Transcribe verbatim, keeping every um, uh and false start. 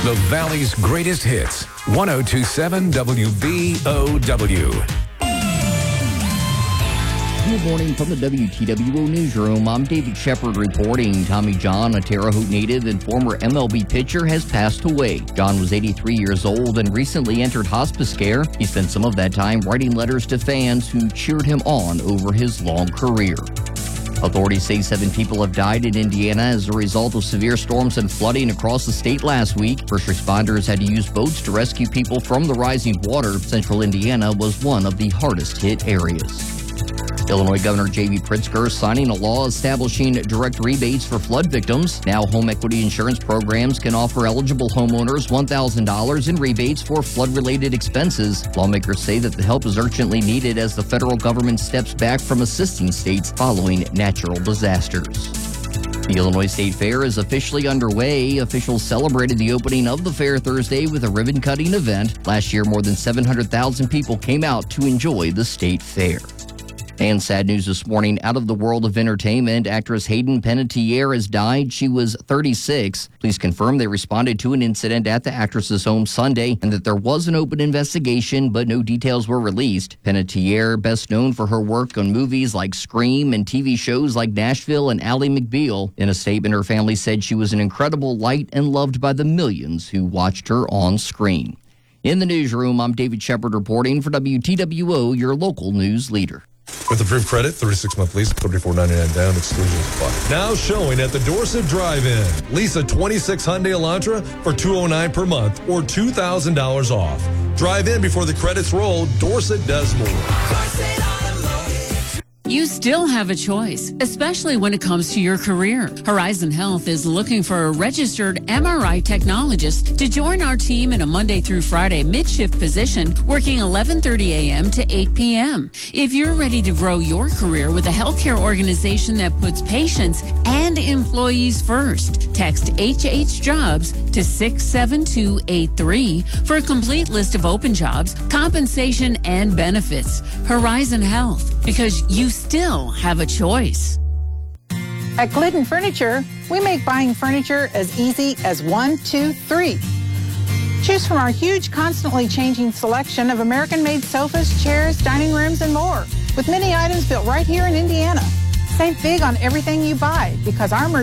The Valley's greatest hits. one oh two point seven W B O W. Good morning from the W T W O Newsroom. I'm David Shepard reporting. Tommy John, a Terre Haute native and former M L B pitcher, has passed away. John was eighty-three years old and recently entered hospice care. He spent some of that time writing letters to fans who cheered him on over his long career. Authorities say seven people have died in Indiana as a result of severe storms and flooding across the state last week. First responders had to use boats to rescue people from the rising water. Central Indiana was one of the hardest hit areas. Illinois Governor J B Pritzker signing a law establishing direct rebates for flood victims. Now, home equity insurance programs can offer eligible homeowners one thousand dollars in rebates for flood-related expenses. Lawmakers say that the help is urgently needed as the federal government steps back from assisting states following natural disasters. The Illinois State Fair is officially underway. Officials celebrated the opening of the fair Thursday with a ribbon-cutting event. Last year, more than seven hundred thousand people came out to enjoy the state fair. And sad news this morning out of the world of entertainment. Actress Hayden Panettiere has died. She was thirty-six. Police confirmed they responded to an incident at the actress's home Sunday and that there was an open investigation, but no details were released. Panettiere, best known for her work on movies like Scream and T V shows like Nashville and Ally McBeal. In a statement, her family said she was an incredible light and loved by the millions who watched her on screen. In the newsroom, I'm David Shepard reporting for W T W O, your local news leader. With approved credit, thirty-six month lease, thirty-four ninety-nine down, exclusions apply. Now showing at the Dorset Drive-In. Lease a twenty-six Hyundai Elantra for two hundred nine dollars per month or two thousand dollars off. Drive in before the credits roll. Dorset does more. You still have a choice, especially when it comes to your career. Horizon Health is looking for a registered M R I technologist to join our team in a Monday through Friday mid-shift position, working eleven thirty a.m. to eight p.m. If you're ready to grow your career with a healthcare organization that puts patients and employees first, text H H Jobs to six seven two eight three for a complete list of open jobs, compensation, and benefits. Horizon Health, because you still have a choice. At Glidden Furniture, we make buying furniture as easy as one, two, three. Choose from our huge, constantly changing selection of American-made sofas, chairs, dining rooms, and more, with many items built right here in Indiana. Save big on everything you buy because our